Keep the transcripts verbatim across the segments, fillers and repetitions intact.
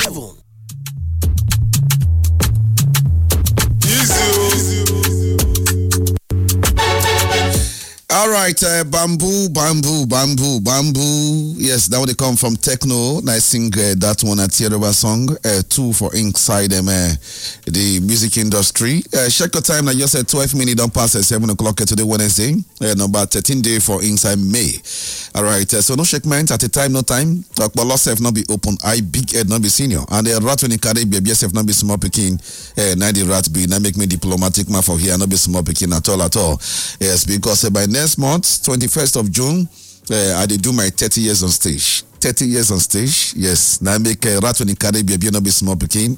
All right, uh, bamboo, bamboo, bamboo, bamboo. Yes, that would come from Techno. I sing uh, that one at Tierra song. Uh, two for inside um, uh, the music industry. Uh, check your time. I just said twelve minutes. Don't pass at seven o'clock today Wednesday. Uh, number thirteen day for inside May. All right. Uh, so no shake mind at a time, no time. Talk about loss have not be open. I big head not be senior. And the rat when you carry baby have not be small picking. Uh, now the rat be now make me diplomatic man for here. Not be small picking at all at all. Yes, because uh, by next month, twenty-first of June, uh, I did do my thirty years on stage. thirty years on stage, yes. Now I make a rat when you carry baby, not be small picking.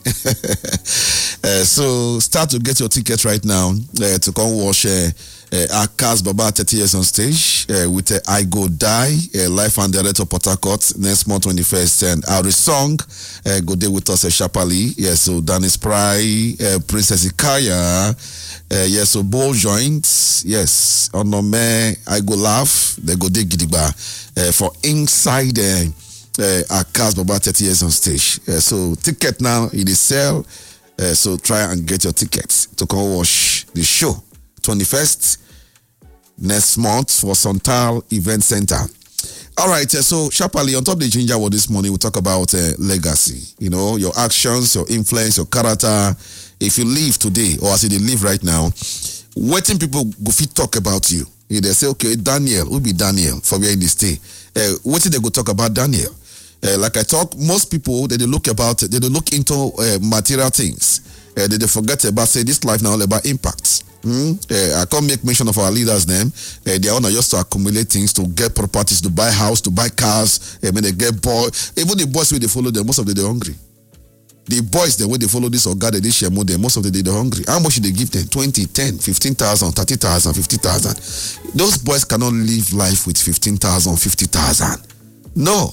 uh, so start to get your ticket right now uh, to come watch uh, uh, Akas Baba thirty years on stage uh, with uh, I Go Die, uh, live and direct of Port Harcourt next month twenty-first, and our song uh, go there with us uh, Shapali. Yes, so Danny Spry, uh, Princess Ikaya. Uh, yes, so ball joints, yes, on no me, I go laugh, they go dig gidigba uh, for inside uh, uh, Akas Baba thirty years on stage. Uh, so ticket now in the sale, uh, so try and get your tickets to come watch the show twenty-first next month for Santal Event Center. All right, uh, so Shapali, on top of the ginger word this morning, we talk about uh, legacy. You know, your actions, your influence, your character. If you live today, or as you live right now, waiting people go fit talk about you. They say, okay, Daniel, who be Daniel for where in this day? Uh, what did they go talk about Daniel? Uh, like I talk, most people they, they look about, they, they look into uh, material things. Uh, they, they forget about say this life now all about impacts. Mm? Uh, I can't make mention of our leaders' name. Uh, they are not just to accumulate things, to get properties, to buy house, to buy cars. I mean, they get boy. Even the boys when they follow them, most of them they're hungry. The boys, the way they follow this or gather this share more, most of the day they're hungry. How much should they give them? twenty, ten, fifteen thousand, thirty thousand, fifty thousand. Those boys cannot live life with fifteen thousand, fifty thousand. No.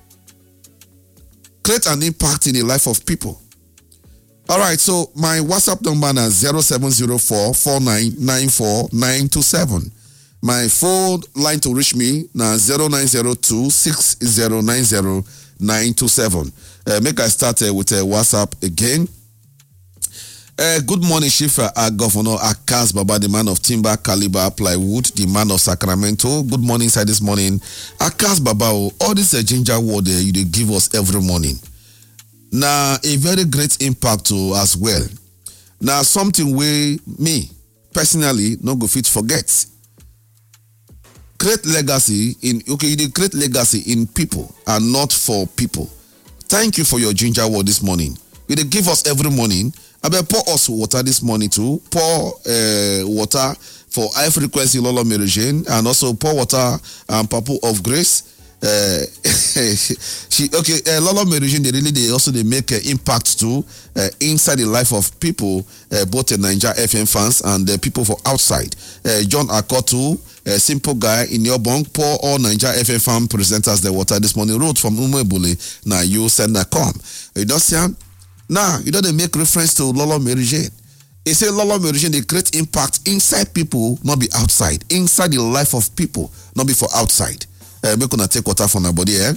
Create an impact in the life of people. All right, so my WhatsApp number is zero seven zero four, four nine nine four, nine two seven. My phone line to reach me is zero nine zero two, six zero nine zero, nine two seven. Uh, make I start uh, with uh, WhatsApp again. Uh, good morning, Chief uh, Governor Akas Baba, the man of timber, caliber, plywood, the man of Sacramento. Good morning, sir, this morning. Akas Baba, all this uh, ginger word uh, you give us every morning. Now, a very great impact to as well. Now, something we, me, personally, no go fit forget. Create legacy in, okay, you create legacy in people and not for people. Thank you for your ginger word this morning. You dey give us every morning. I bet pour us water this morning too. Pour uh, water for high frequency Lolo Merigene and also pour water and Papu of Grace. Uh, she okay. Uh, Lolo Merigene they really they also they make an uh, impact too uh, inside the life of people, uh, both the Niger F M fans and the people for outside. Uh, John Akotu. A simple guy in your bunk, pour all Niger F M fan presenters the water this morning. Wrote from Umebule. Now you send that come. You don't see him? Now you don't make reference to Lolo Merigene. He say Lolo Merigene they create impact inside people, not be outside. Inside the life of people, not be for outside. Uh, we're gonna take water from our body, eh?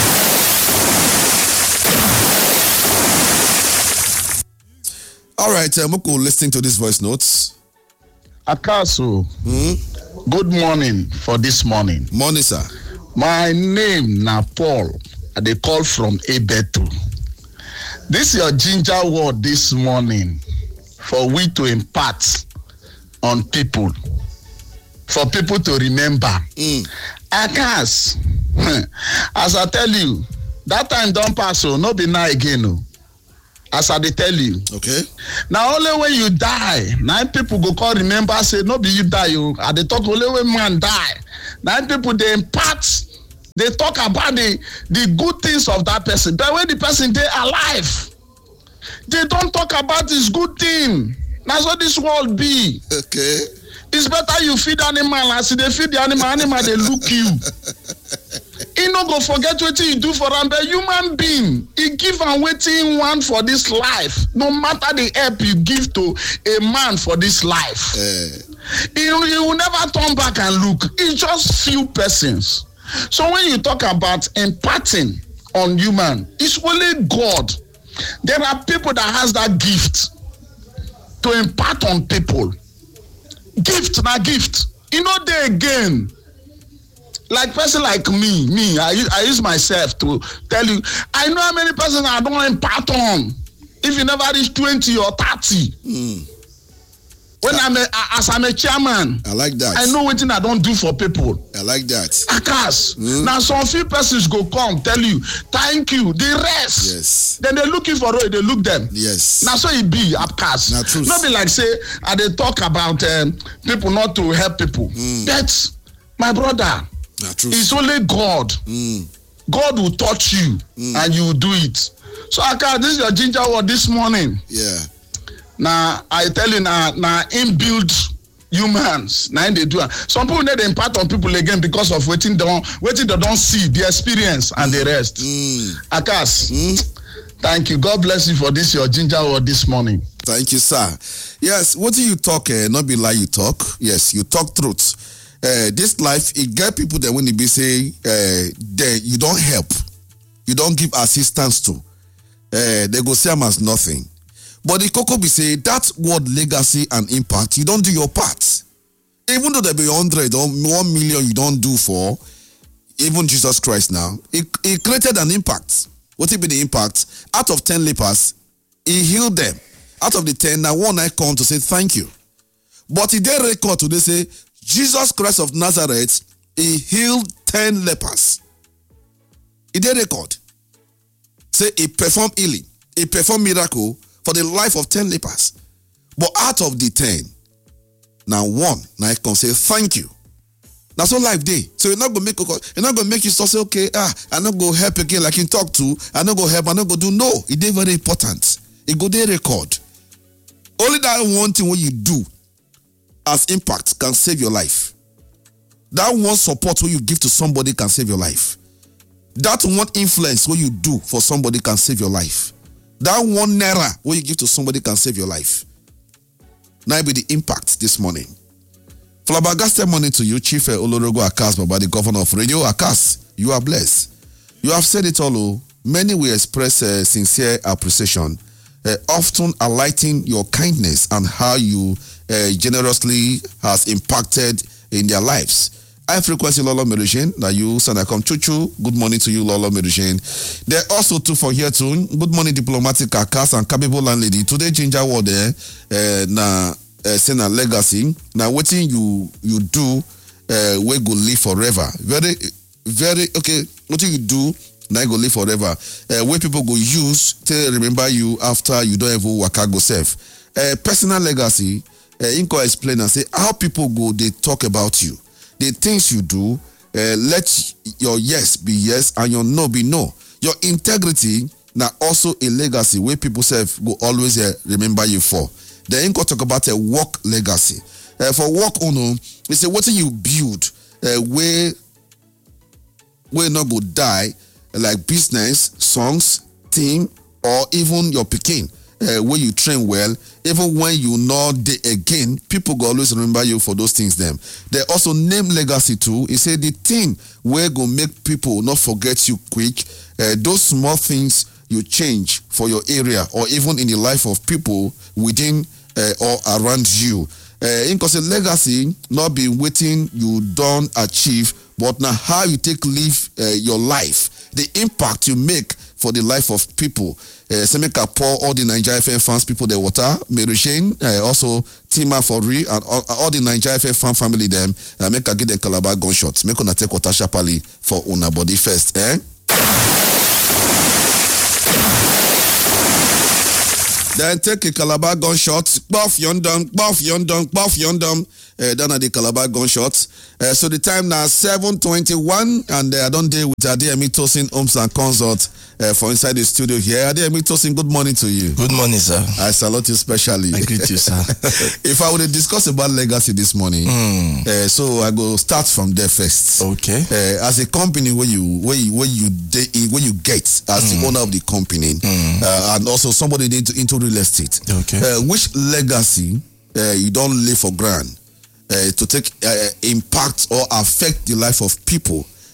All right, uh, Moko, listening to these voice notes. Akasu. Hmm? Good morning for this morning. Morning, sir. My name na Paul. They call from Ebetu. This is your ginger word this morning for we to impart on people, for people to remember. Mm. Akas, as I tell you, that time don't pass, so no be now again. No. As I dey tell you. Okay. Now only when you die, nine people go call remember say no be you die you. I dey talk only when man die. Nine people they impart, they talk about the the good things of that person. But when the person they alive, they don't talk about this good thing. That's what this world be. Okay. It's better you feed animal as they feed the animal, animal they look you. He no go forget what you do for them, but human being, he give and waiting one for this life. No matter the help you give to a man for this life, uh. he, he will never turn back and look. It's just few persons. So when you talk about imparting on human, it's only God There are people that has that gift to impart on people. Gift na gift. You know they again. Like person like me, me, I, I use myself to tell you, I know how many persons I don't impart on. If you never reach twenty or thirty. Mm. When I'm a, as I'm a chairman, I like that. I know what thing I don't do for people. I like that. Akas. Mm. Now some few persons go come tell you, thank you. The rest. Yes. Then they looking for it, they look them. Yes. Now so it be Akas. Now true. Not be like say, I they talk about um, people not to help people. Mm. That's my brother. Now true. It's only God. Mm. God will touch you Mm. and you will do it. So Akas, this is your ginger word this morning. Yeah. Now I tell you now, now inbuilt humans. Now they do. Some people they impart on people again because of waiting don't waiting they don't see the experience and the rest. Mm. Akas, Mm. thank you. God bless you for this your ginger word this morning. Thank you, sir. Yes, what do you talk? Uh, not be lie, you talk. Yes, you talk truth. Uh, this life, it get people that when they be say, uh, they, you don't help, you don't give assistance to, uh, they go say I'm as nothing. But the cocoa be say that word legacy and impact, you don't do your part. Even though there be hundred or one million you don't do for, even Jesus Christ now, it, it created an impact. What it be the impact? Out of ten lepers, he healed them. Out of the ten, now one I come to say thank you. But he did record today say, Jesus Christ of Nazareth, he healed ten lepers. He did record. Say he performed healing, he performed miracle for the life of ten lepers. But out of the ten, now one, now I can say thank you. That's all life day. So you're not gonna make you're not gonna make you start say, okay, ah, I'm not gonna help again like you talk to, I'm not gonna help, I'm not gonna do. No, it is very important. It go there record. Only that one thing what you do as impact can save your life. That one support what you give to somebody can save your life. That one influence what you do for somebody can save your life. That one naira what you give to somebody can save your life. Now be the impact this morning. Flabbergasted morning to you, Chief Olorogo Akas Baba, the governor of Radio Akas. You are blessed. You have said it all. Oh. Many will express uh, sincere appreciation, uh, often highlighting your kindness and how you uh, generously has impacted in their lives. High frequency Lolo Merugin, that you Sanacom Chuchu. Good morning to you, Lolo Merugin. There also two for here too. Good morning, diplomatic Akas and capable landlady. Today, ginger word there. Uh, na uh, send a legacy. Now, what thing you you do, uh, we go live forever. Very, very okay. What you do, now go live forever. Uh, where people go use to remember you after you don't ever waka go self. Uh, personal legacy. Uh, Inco explain and say how people go they talk about you. The things you do, uh, let your yes be yes and your no be no. Your integrity now also a legacy where people say go always uh, remember you for. Then you go talk about a work legacy. Uh, for work, uno, it's a what you build uh, where where not go die like business, songs, team, or even your picking. Uh, where you train well, even when you know the again, people go always remember you for those things. Them they also name legacy too. He said the thing where go make people not forget you quick. Uh, those small things you change for your area or even in the life of people within uh, or around you. Uh, in cause a legacy not be waiting you don't achieve, but now how you take live uh, your life, the impact you make for the life of people. Uh, Semeka pour all the Nigeria F M fans, people the water, Mary Shane, uh, also Tima Fori, and all, all the Nigeria F M fan family them. Uh, make a get them Calabar gunshots. Make una take water sharply for una body first, eh? Then take a Calabar gunshot, buff yondom, buff yondom, buff yondom. Uh, down at the Calabar gunshots. Uh, so the time now seven twenty-one, and uh, I don't deal with Adeyemi Tosin Homes and Consult uh, for inside the studio here. Adeyemi Tosin, good morning to you. Good morning, sir. I salute you specially. I greet you, sir. If I would discuss about legacy this morning, mm. uh, so I go start from there first. Okay. Uh, as a company, where you where you where you de- where you get as mm. the owner of the company, mm. uh, and also somebody into into real estate. Okay. Uh, which legacy uh, you don't live for grand? Uh, to take uh, impact or affect the life of people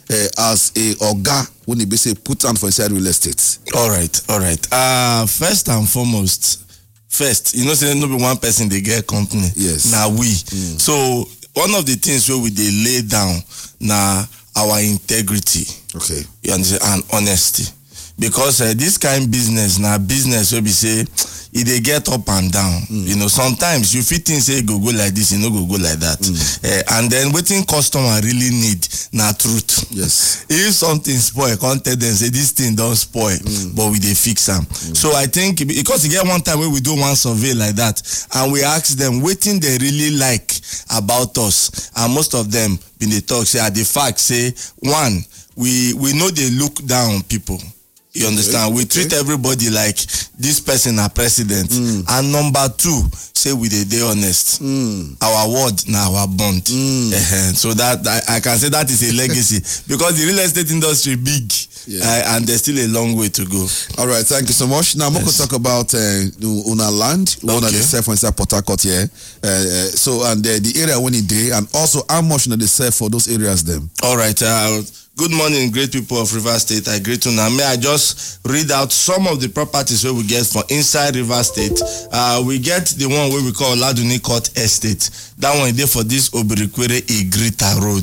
uh, as a oga when they be say put on for inside real estate? All right, all right. Uh, first and foremost, first, you know, say no be one person they get company. Yes. Now we. Mm. So one of the things where we they lay down now our integrity. Okay. You understand, and honesty. Because uh, this kind of business now business where we say it they get up and down. Mm. You know, sometimes you fit things say go go like this, you know go go like that. Mm. Uh, and then waiting customer really need na truth. Yes. If something spoil, can't tell them say this thing don't spoil, mm. but we they fix them. Mm. So I think because you get one time where we do one survey like that, and we ask them waiting they really like about us, and most of them in the talk say the fact say one we we know they look down on people. You understand? Okay, we treat okay. everybody like this person a president. Mm. And number two, say we they they honest. Mm. Our word now our bond. Mm. Uh-huh. So that I, I can say that is a legacy because the real estate industry big, yeah. uh, and there's still a long way to go. All right, thank you so much. Now I'm yes. going to talk about uh, Una land, okay. one of the sell for inside Port Harcourt here. Uh, uh, so and uh, the area when it day, and also how much they sell for those areas them. All right. Uh, Good morning, great people of River State. I greet you now. May I just read out some of the properties where we get for inside River State. Uh, we get the one where we call Laduni Court Estate. That one is there for this Obirikwere Igrita Road.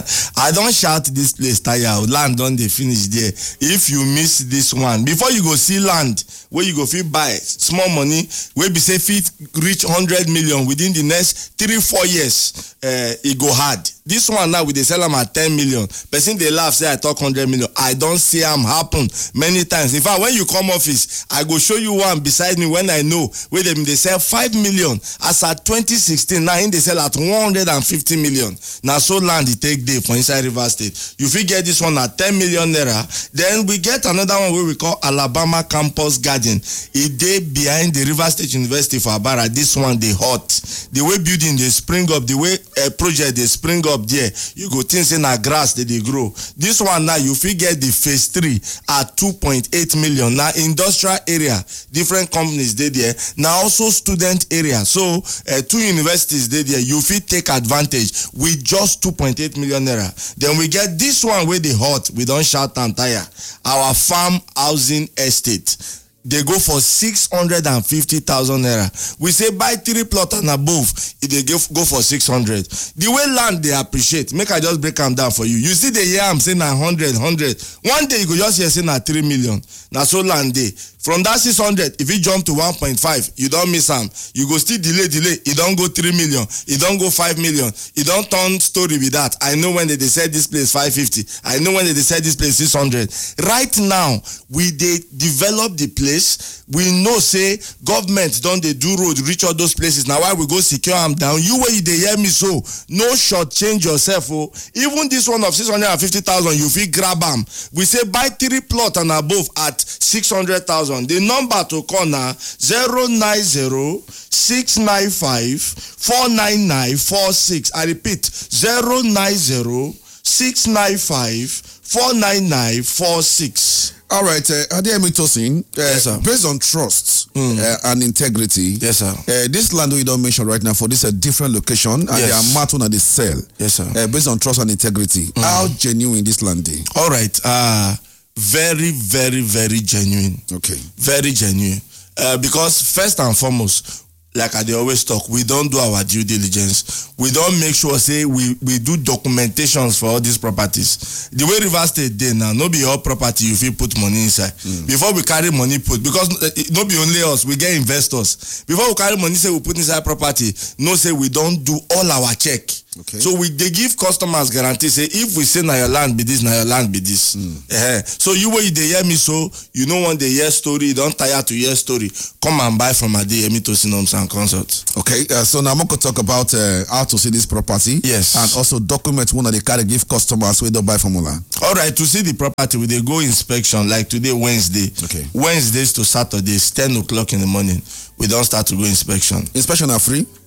I don't shout this place, tire. Land don't they finish there. If you miss this one, before you go see land, where you go feel buy small money, where be say fit reach one hundred million within the next three, four years, uh, it go hard. This one now, we they sell them at ten million. Person they laugh, say I talk one hundred million. I don't see them happen many times. In fact, when you come office, I go show you one beside me when I know where they, they sell five million. As at twenty sixteen, now in they sell at one hundred fifty million. Now so land it take day for inside River State. You fit get this one at ten million naira. Then we get another one where we call Alabama Campus Garden. It day behind the River State University for Abara. This one they hot. The way building they spring up, the way a uh, project they spring up there, you go think say na grass that they grow. This one now you fit get the phase three at two point eight million. Now industrial area, different companies they there. Now also student area. So uh, two universities they there. You fit take advantage with just two point eight million naira. Then we get this one where they hot. We don't shout and tire. Our farm housing estate. They go for six hundred fifty thousand naira. We say buy three plot and above, if they give, go for six hundred. The way land they appreciate, make I just break them down for you. You see the year I'm saying na one hundred, one hundred. One day you go just hear say na three million. Now so land day. From that six hundred, if you jump to one point five, you don't miss them. You go still delay, delay. It don't go three million. It don't go five million. It don't turn story with that. I know when they, they said this place five fifty. I know when they, they said this place six hundred. Right now, we they develop the place. We know say government don't they do road reach all those places. Now why we go secure them down? You where they hear me so no short change yourself. Oh, even this one of six hundred fifty thousand, you feel grab them. We say buy three plot and above at six hundred thousand. The number to call now zero nine zero six nine five four nine nine four six. I repeat zero nine zero six nine five four nine nine four six. All right, uh, Adeyemi Tosin, uh, yes, sir. Based on trust mm. uh, and integrity, yes, sir. Uh, this land we don't mention right now for this a different location, and yes. they are marked on the sell. Yes, sir. Uh, based on trust and integrity, mm. how genuine this land is? All right, uh, very, very, very genuine. Okay, very genuine. Uh, because first and foremost, like I they always talk, we don't do our due diligence. We don't make sure say we, we do documentations for all these properties. The way River State dey now, no be all property you feel put money inside. Mm. Before we carry money put, because uh, no be only us, we get investors. Before we carry money say we put inside property, no say we don't do all our check. Okay. So we they give customers guarantee say if we say na your land be this, na your land be this. Mm. Uh-huh. So you where you they hear me so you know when they hear story, you don't tire to hear story. Come and buy from Adeyemi Tosin Homes and Consult. Okay, uh, so now I'm going to talk about uh, how to see this property. Yes. And also document one that they carry give customers where they buy from Ola. All right, to see the property, we they go inspection like today, Wednesday. Okay. Wednesdays to Saturdays, ten o'clock in the morning. We don't start to go inspection. Inspection are free?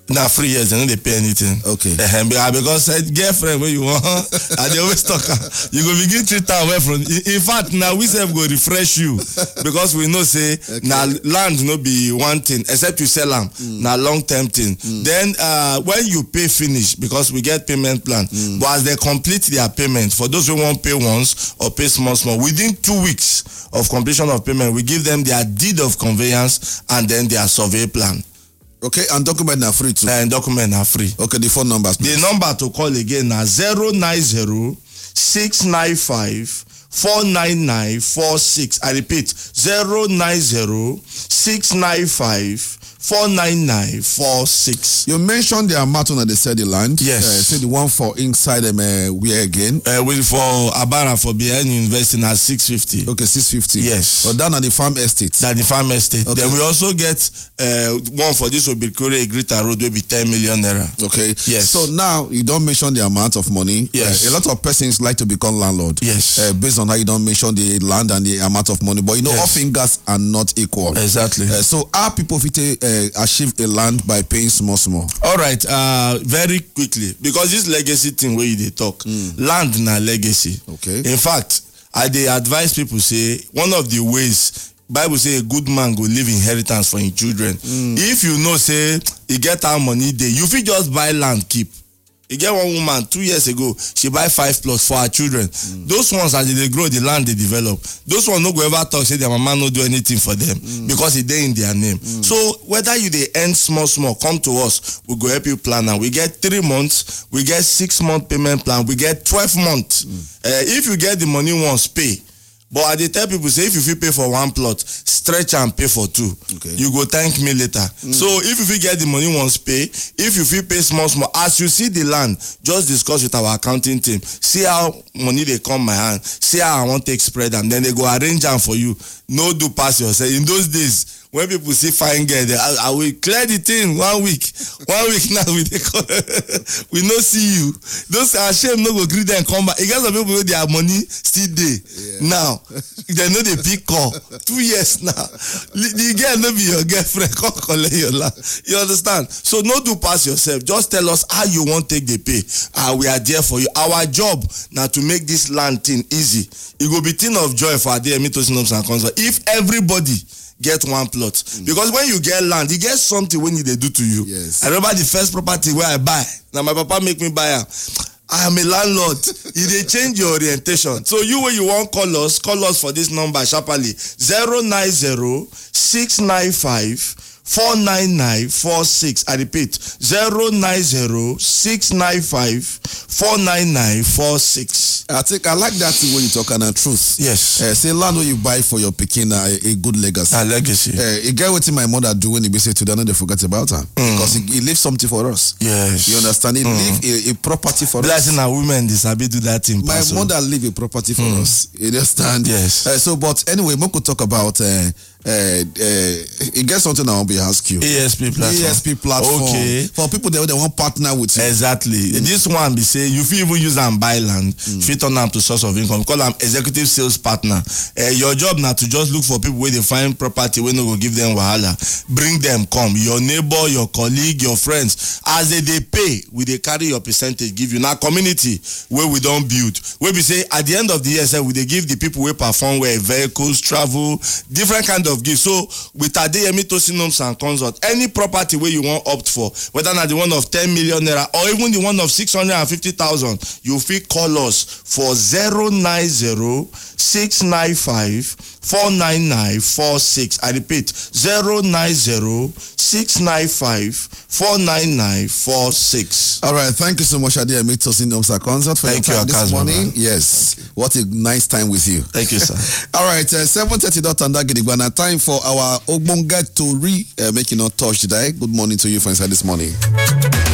Na free years, they no dey pay anything. Okay. Uh, because uh, girlfriend wey you want, and they always talk, you go begin treat her away from. In, in fact, now we sef go refresh you because we know say okay. na land no be one thing except you sell am. Mm. Na long term thing. Mm. Then uh, when you pay finish, because we get payment plan, mm. but as they complete their payment, for those who won't pay once or pay small small, within two weeks of completion of payment, we give them their deed of conveyance and then their survey plan. Okay, and document are free too. And document are free. Okay, the phone numbers, please. The number to call again is zero nine zero six nine five four nine nine four six. I repeat, zero nine zero six nine five four nine nine four six. You mentioned the amount on they said the land. Yes. Uh, say the one for inside them uh, where again? Uh, with for Abara for B N investing at six fifty. Okay, six fifty. Yes. But down at the farm estate. That the farm estate. Okay. Then we also get uh, one for this Obikore Grita Road will be ten million naira. Okay. Yes. So now you don't mention the amount of money. Yes. Uh, a lot of persons like to become landlord. Yes. Uh, based on how you don't mention the land and the amount of money, but you know yes. all fingers are not equal. Exactly. Uh, so how people fit uh, achieve a land by paying small small? All right, uh, very quickly, because this legacy thing where they talk, mm. land na legacy. Okay. In fact, I dey advise people say one of the ways Bible say a good man go leave inheritance for his children. Mm. If you know say he get how money dey, you fit just buy land keep. You get one woman two years ago, she buy five plots for her children. Mm. Those ones as they grow, the land they develop. Those ones no go ever talk say their mama no do anything for them mm. because it dey in their name. Mm. So whether you they earn small small, come to us. We go help you plan. And we get three months, we get six month payment plan, we get twelve months. Mm. Uh, if you get the money once, pay. But I dey tell people say if you fit pay for one plot, stretch and pay for two. Okay. You go thank me later. Mm. So if you fit get the money once, pay. If you fit pay small small, as you see the land, just discuss with our accounting team. See how money they come my hand. See how I want to take spread them. Then they go arrange them for you. No do pass yourself. In those days, when people see fine girl, they, I, I will clear the thing one week. One week now we they call, we no see you. Those are shame no go greet them come back. You guys are people with their money still there. Yeah. Now they know they pick call. Two years now. The girl no be your girlfriend. Come collect your land. You understand? So no do pass yourself. Just tell us how you want take the pay. And uh, we are there for you. Our job now to make this land thing easy. It will be thing of joy for our dear Mitosinums and Consult. If everybody get one plot. Mm. Because when you get land, you get something when they do to you. Yes. I remember the first property where I buy. Now my papa make me buy am. I am a landlord. If they change your orientation. So you when you want call us, call us for this number sharply. zero nine zero six nine five four nine nine four six. I repeat, zero nine zero six nine five four nine nine four six. I think I like that thing when you talk and the truth. Yes. Uh, say land when you buy for your picking uh, a good legacy. A legacy. Uh, you get what my mother do when he be say to them, they forget about her. Mm. Because he, he leave something for us. Yes. You understand? He mm. leave a, a property for Blessing us. Blessing our women, this I be do that thing. My person. mother leave a property for mm. us. You understand? Yes. Uh, so, but anyway, we could talk about uh, uh, uh, it gets something I want to ask you. A S P platform. A S P platform. Okay. For people that they want partner with you. Exactly. Mm. This one be say you fit even use and buy land, mm. fit turn them to source of income. Call them executive sales partner. Uh, your job now to just look for people where they find property when they go give them wahala. Bring them come. Your neighbor, your colleague, your friends. As they, they pay, we they carry your percentage, give you. Now community where we don't build. Where we say at the end of the year, say, we they give the people where perform where vehicles, travel, different kind of gifts. So with Adeyemi Tosinums and Consult, any property where you want opt for, whether not the one of ten million naira or even the one of six hundred fifty thousand, you fit call us for zero nine zero six nine five four nine nine four six. I repeat, zero nine zero six nine five four nine nine four six. All right, thank you so much, Adeyemi Tosinums and Consult, for thank your time you, this morning. Man. Yes, what a nice time with you. Thank you, sir. All right, uh, seven thirty dot Now time for our Ogbonge Tori uh, making us touch today. Good morning to you, friends, this morning.